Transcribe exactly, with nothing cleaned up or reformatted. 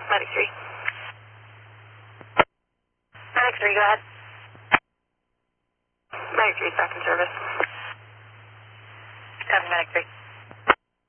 Medic three. Medic three, go ahead. Medic three, back in service.